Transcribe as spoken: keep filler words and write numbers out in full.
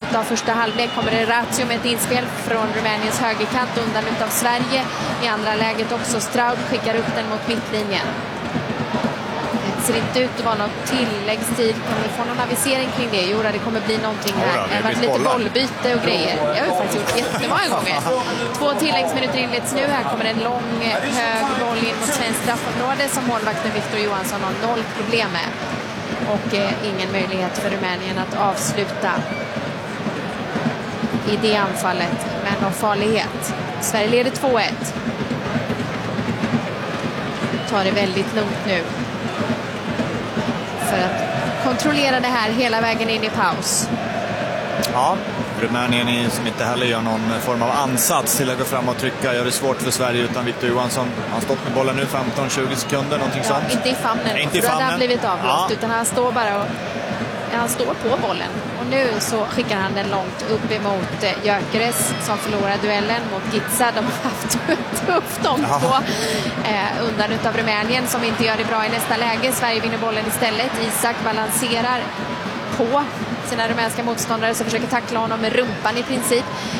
slutet av första halvlek kommer det Ratio med ett inspel från Rumäniens högerkant undan utav Sverige. I andra läget också Straub skickar upp den mot mittlinjen. Det ser inte ut att vara något tilläggstid. Kommer vi få någon avisering kring det? Jo, det kommer bli någonting här. Ja, det har varit lite bollbyte och grejer. Jag har ju faktiskt gjort jättemånga gånger. Två tilläggsminuter inleds nu. Här kommer en lång, hög boll in mot svensk straffområde som målvakten Victor Johansson har noll problem med. Och eh, ingen möjlighet för Rumänien att avsluta i det anfallet med någon farlighet. Sverige leder två ett. Tar det väldigt lugnt nu för att kontrollera det här hela vägen in i paus. Ja, Rumänien är som inte heller gör någon form av ansats till att gå fram och trycka. Gör det svårt för Sverige utan Victor Johansson. Han har stått med bollen nu femton till tjugo sekunder, någonting ja, sånt. Inte i famnen, Nej, inte i då hade famnen. han blivit avblåst, Ja. utan han står bara och ja, han står på bollen. Och nu så skickar han den långt upp emot eh, Gyökeres som förlorar duellen mot Gitza. De har haft tufft de Ja. två eh, undan utav Rumänien som inte gör det bra i nästa läge. Sverige vinner bollen istället. Isak balanserar på sina rumänska motståndare så försöker tackla honom med rumpan i princip.